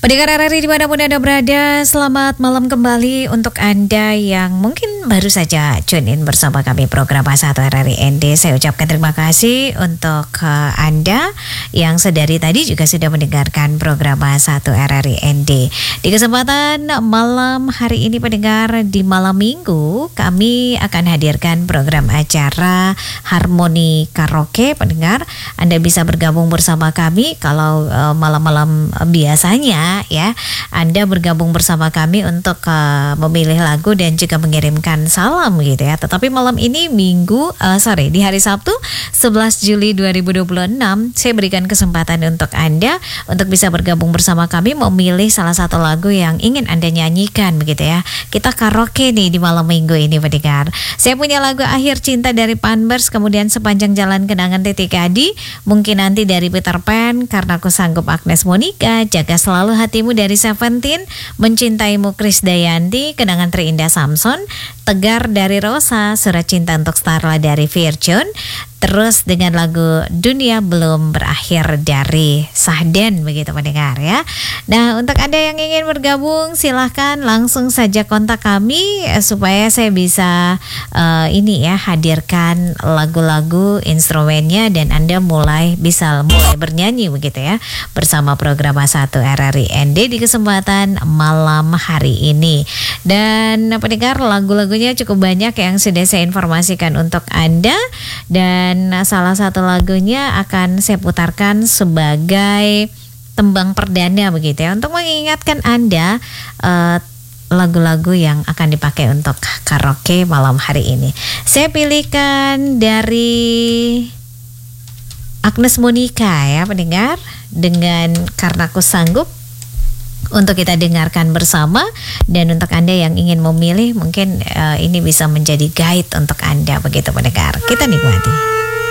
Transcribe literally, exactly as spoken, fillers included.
Pendengar R R I dimanapun Anda berada, selamat malam kembali untuk Anda yang mungkin baru saja tune in bersama kami program A satu R R I N D. Saya ucapkan terima kasih untuk uh, Anda yang sedari tadi juga sudah mendengarkan program A satu R R I N D. Di kesempatan malam hari ini pendengar, di malam minggu kami akan hadirkan program acara Harmoni Karaoke. Pendengar, Anda bisa bergabung bersama kami kalau uh, malam-malam biasanya ya, Anda bergabung bersama kami untuk uh, memilih lagu dan juga mengirimkan salam gitu ya. Tetapi malam ini Minggu, uh, sorry di hari Sabtu sebelas Juli dua ribu dua puluh enam, saya berikan kesempatan untuk Anda untuk bisa bergabung bersama kami memilih salah satu lagu yang ingin Anda nyanyikan begitu ya. Kita karaoke nih di malam Minggu ini pendengar. Saya punya lagu Akhir Cinta dari Panbers, kemudian Sepanjang Jalan Kenangan Titik Adi, mungkin nanti dari Peter Pan, Karena Aku Sanggup Agnes Monica, Jaga Selalu Hatimu dari Seventeen, Mencintaimu Krisdayanti, Kenangan Terindah Samson, Tegar dari Rosa, Surat Cinta Untuk Starla dari Virjun, terus dengan lagu Dunia Belum Berakhir dari Sahden begitu pendengar ya. Nah, untuk Anda yang ingin bergabung silahkan langsung saja kontak kami eh, supaya saya bisa uh, ini ya hadirkan lagu-lagu instrumennya dan Anda mulai bisa mulai bernyanyi begitu ya bersama program A satu R R I N D di kesempatan malam hari ini. Dan pendengar, lagu-lagunya cukup banyak yang sudah saya informasikan untuk Anda, dan salah satu lagunya akan saya putarkan sebagai tembang perdana begitu ya, untuk mengingatkan Anda uh, lagu-lagu yang akan dipakai untuk karaoke malam hari ini. Saya pilihkan dari Agnes Monica ya pendengar, dengan Karena Aku Sanggup, untuk kita dengarkan bersama. Dan untuk Anda yang ingin memilih, mungkin uh, ini bisa menjadi guide untuk Anda begitu pendengar. Kita nikmati.